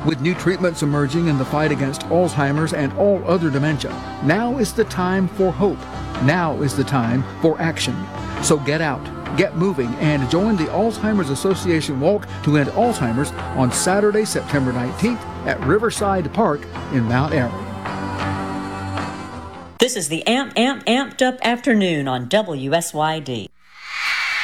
With new treatments emerging in the fight against Alzheimer's and all other dementia, now is the time for hope. Now is the time for action. So get out, get moving, and join the Alzheimer's Association Walk to End Alzheimer's on Saturday, September 19th at Riverside Park in Mount Airy. This is the Amped Up Afternoon on WSYD.